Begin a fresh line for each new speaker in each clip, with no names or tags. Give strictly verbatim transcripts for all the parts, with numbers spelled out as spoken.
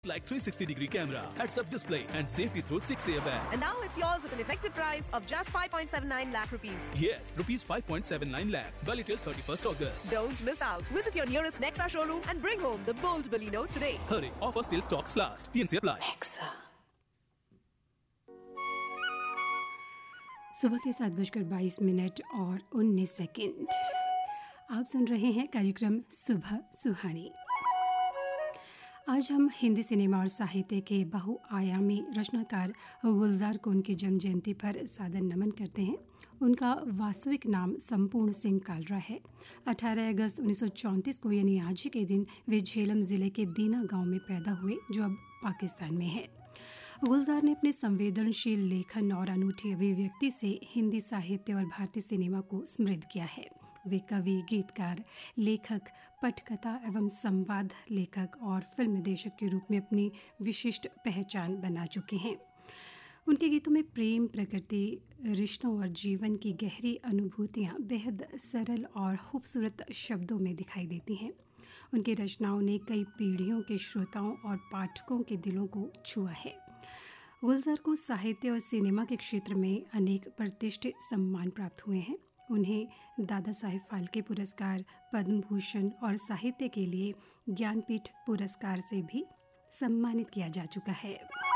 Like three sixty degree camera, heads up display and safety through six airbags.
And now it's yours at an effective price of just five point seven nine lakh rupees.
Yes, rupees five point seven nine lakh. Valid till thirty-first August.
Don't miss out. Visit your nearest Nexa showroom and bring home the bold Baleno today.
Hurry, offer still stocks last. T N C apply.
Nexa.
सुबह के सात बजकर बाईस minute और उन्नीस second. आप सुन रहे हैं कार्यक्रम सुबह सुहानी। आज हम हिंदी सिनेमा और साहित्य के बहुआयामी रचनाकार गुलजार को उनकी जन्म जयंती पर सादर नमन करते हैं। उनका वास्तविक नाम संपूर्ण सिंह कालरा है। अठारह अगस्त उन्नीस सौ चौंतीस को यानी आज ही के दिन वे झेलम ज़िले के दीना गांव में पैदा हुए, जो अब पाकिस्तान में है। गुलजार ने अपने संवेदनशील लेखन और अनूठी अभिव्यक्ति से हिंदी साहित्य और भारतीय सिनेमा को समृद्ध किया है। वे कवि, गीतकार, लेखक, पटकथा एवं संवाद लेखक और फिल्म निर्देशक के रूप में अपनी विशिष्ट पहचान बना चुके हैं। उनके गीतों में प्रेम, प्रकृति, रिश्तों और जीवन की गहरी अनुभूतियाँ बेहद सरल और खूबसूरत शब्दों में दिखाई देती हैं। उनकी रचनाओं ने कई पीढ़ियों के श्रोताओं और पाठकों के दिलों को छुआ है। गुलजार को साहित्य और सिनेमा के क्षेत्र में अनेक प्रतिष्ठित सम्मान प्राप्त हुए हैं। उन्हें दादा साहेब फाल्के पुरस्कार, पद्म भूषण और साहित्य के लिए ज्ञानपीठ पुरस्कार से भी सम्मानित किया जा चुका है।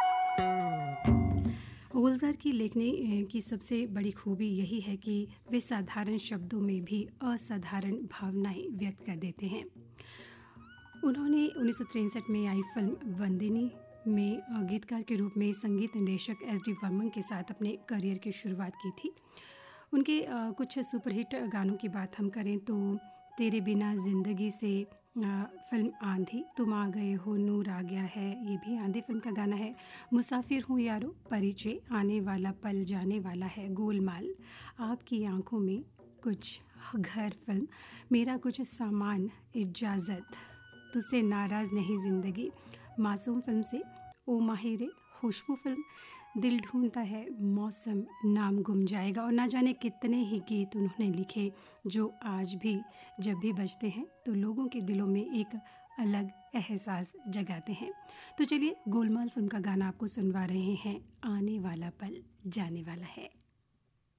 गुलजार की लेखनी की सबसे बड़ी खूबी यही है कि वे साधारण शब्दों में भी असाधारण भावनाएं व्यक्त कर देते हैं। उन्होंने उन्नीस सौ तिरसठ में आई फिल्म बंदिनी में गीतकार के रूप में संगीत निर्देशक एस डी बर्मन के साथ अपने करियर की शुरुआत की थी। उनके आ, कुछ सुपरहिट गानों की बात हम करें तो तेरे बिना ज़िंदगी से, आ, फिल्म आंधी, तुम आ गए हो, नूर आ गया है, ये भी आंधी फिल्म का गाना है। मुसाफिर हूँ यारो, परिचय, आने वाला पल जाने वाला है, गोलमाल, आपकी आंखों में कुछ, घर फिल्म, मेरा कुछ सामान, इजाज़त, तुझसे नाराज़ नहीं ज़िंदगी, मासूम फिल्म से, ओ माहिरे, खुशबू फिल्म, दिल ढूंढता है, मौसम, नाम गुम जाएगा और ना जाने कितने ही गीत उन्होंने लिखे जो आज भी जब भी बजते हैं तो लोगों के दिलों में एक अलग एहसास जगाते हैं। तो चलिए गोलमाल फिल्म का गाना आपको सुनवा रहे हैं, आने वाला पल जाने वाला है।